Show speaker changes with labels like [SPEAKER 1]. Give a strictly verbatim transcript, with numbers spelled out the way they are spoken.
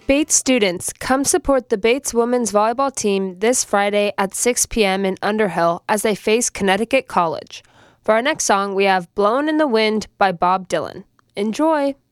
[SPEAKER 1] Bates students, come support the Bates women's volleyball team this Friday at six p.m. in Underhill as they face Connecticut College. For our next song, we have Blowin' in the Wind by Bob Dylan. Enjoy!